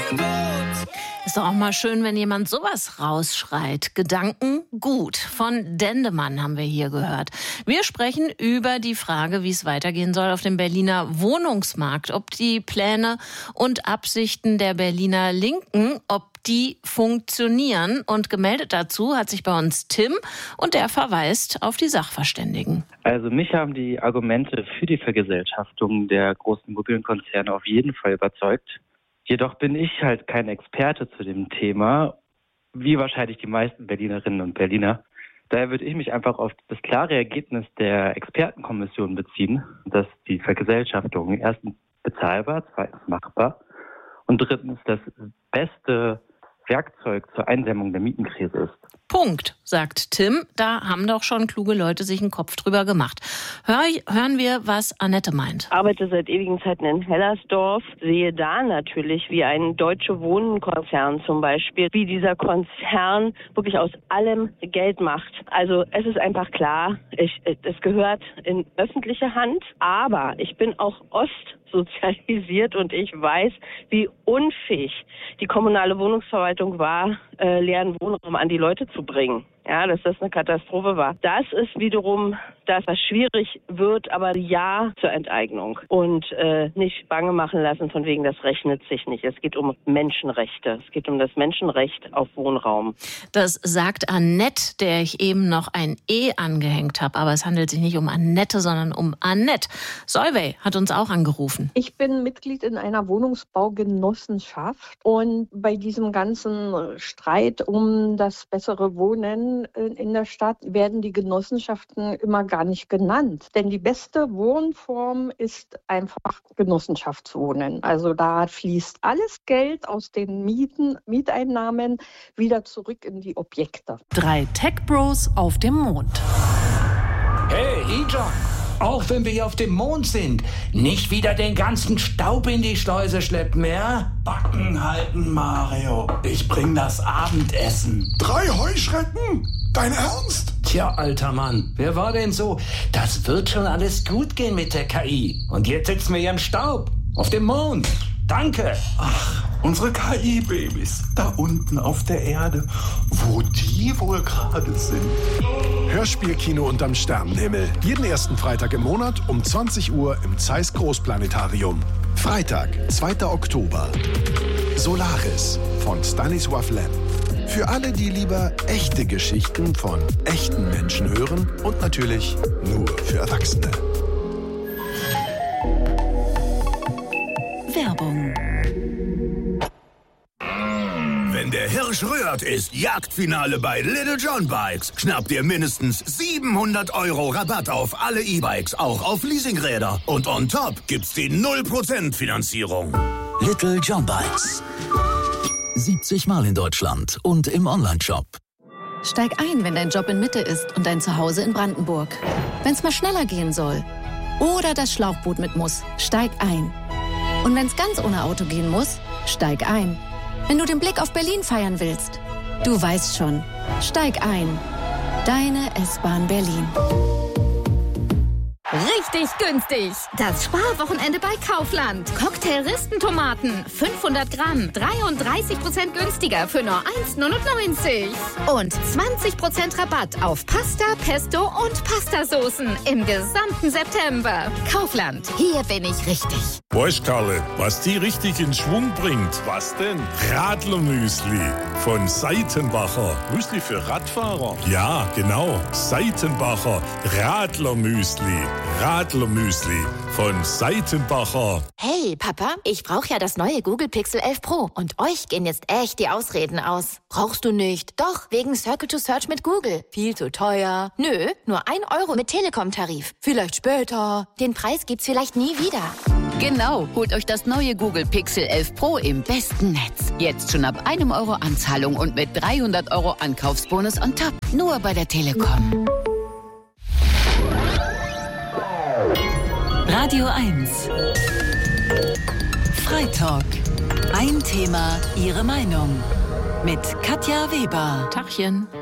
Ist doch auch mal schön, wenn jemand sowas rausschreit. Gedanken gut. Von Dendemann haben wir hier gehört. Wir sprechen über die Frage, wie es weitergehen soll auf dem Berliner Wohnungsmarkt. Ob die Pläne und Absichten der Berliner Linken, ob die funktionieren. Und gemeldet dazu hat sich bei uns Tim und der verweist auf die Sachverständigen. Also mich haben die Argumente für die Vergesellschaftung der großen Immobilienkonzerne auf jeden Fall überzeugt. Jedoch bin ich halt kein Experte zu dem Thema, wie wahrscheinlich die meisten Berlinerinnen und Berliner. Daher würde ich mich einfach auf das klare Ergebnis der Expertenkommission beziehen, dass die Vergesellschaftung erstens bezahlbar, zweitens machbar und drittens das beste Werkzeug zur Eindämmung der Mietenkrise ist. Punkt, sagt Tim. Da haben doch schon kluge Leute sich einen Kopf drüber gemacht. Hören wir, was Annette meint. Ich arbeite seit ewigen Zeiten in Hellersdorf, sehe da natürlich, wie ein Deutsche Wohnen-Konzern zum Beispiel, wie dieser Konzern wirklich aus allem Geld macht. Also es ist einfach klar, es gehört in öffentliche Hand, aber ich bin auch ostsozialisiert und ich weiß, wie unfähig die kommunale Wohnungsverwaltung war, leeren Wohnraum an die Leute zu bringen. Ja, dass das eine Katastrophe war. Das ist wiederum das, was schwierig wird, aber ja zur Enteignung. Und nicht bange machen lassen von wegen, das rechnet sich nicht. Es geht um Menschenrechte. Es geht um das Menschenrecht auf Wohnraum. Das sagt Annette, der ich eben noch ein E angehängt habe. Aber es handelt sich nicht um Annette, sondern um Annette. Solveig hat uns auch angerufen. Ich bin Mitglied in einer Wohnungsbaugenossenschaft. Und bei diesem ganzen Streit um das bessere Wohnen in der Stadt werden die Genossenschaften immer gar nicht genannt. Denn die beste Wohnform ist einfach Genossenschaftswohnen. Also da fließt alles Geld aus den Mieteinnahmen wieder zurück in die Objekte. 3 Tech-Bros auf dem Mond. Hey, E-John, auch wenn wir hier auf dem Mond sind, nicht wieder den ganzen Staub in die Schleuse schleppen, ja? Backen halten, Mario. Ich bring das Abendessen. 3 Heuschrecken? Dein Ernst? Tja, alter Mann, wer war denn so? Das wird schon alles gut gehen mit der KI. Und jetzt sitzen wir hier im Staub. Auf dem Mond. Danke. Ach, unsere KI-Babys. Da unten auf der Erde. Wo die wohl gerade sind. Hörspielkino unterm Sternenhimmel. Jeden ersten Freitag im Monat um 20 Uhr im Zeiss Großplanetarium. Freitag, 2. Oktober. Solaris von Stanisław Lem. Für alle, die lieber echte Geschichten von echten Menschen hören und natürlich nur für Erwachsene. Werbung. Wenn der Hirsch rührt, ist Jagdfinale bei Little John Bikes. Schnapp dir mindestens 700 € Rabatt auf alle E-Bikes, auch auf Leasingräder. Und on top gibt's die 0% Finanzierung. Little John Bikes. 70 Mal in Deutschland und im Onlineshop. Steig ein, wenn dein Job in Mitte ist und dein Zuhause in Brandenburg. Wenn's mal schneller gehen soll oder das Schlauchboot mit muss, steig ein. Und wenn's ganz ohne Auto gehen muss, steig ein. Wenn du den Blick auf Berlin feiern willst, du weißt schon, steig ein. Deine S-Bahn Berlin. Richtig günstig. Das Sparwochenende bei Kaufland. Cocktail-Ristentomaten, 500 Gramm, 33% günstiger für nur 1,99. Und 20% Rabatt auf Pasta, Pesto und Pastasoßen im gesamten September. Kaufland, hier bin ich richtig. Weißt, Karle, was die richtig in Schwung bringt? Was denn? Radlermüsli von Seitenbacher. Müsli für Radfahrer? Ja, genau. Seitenbacher Radlermüsli. Radlermüsli von Seitenbacher. Hey, Papa, ich brauche ja das neue Google Pixel 11 Pro. Und euch gehen jetzt echt die Ausreden aus. Brauchst du nicht? Doch, wegen Circle to Search mit Google. Viel zu teuer. Nö, nur 1 € mit Telekom-Tarif. Vielleicht später. Den Preis gibt's vielleicht nie wieder. Genau, holt euch das neue Google Pixel 11 Pro im besten Netz. Jetzt schon ab 1 € Anzahlung und mit 300 € Ankaufsbonus on top. Nur bei der Telekom. Radio 1. Freitalk. Ein Thema, Ihre Meinung. Mit Katja Weber. Tachchen.